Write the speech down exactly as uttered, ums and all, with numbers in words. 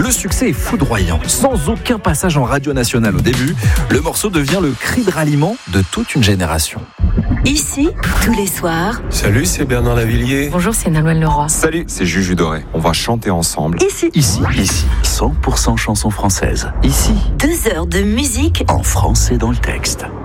Le succès est foudroyant. Sans aucun passage en radio nationale au début, le morceau devient le cri de ralliement de toute une génération. Ici, tous les soirs. Salut, c'est Bernard Lavillier. Bonjour, c'est Nolwenn Leroy. Salut, c'est Juju Doré. On va chanter ensemble. Ici. Ici, ici, cent pour cent chansons françaises. Ici, Deux heures de musique en français dans le texte.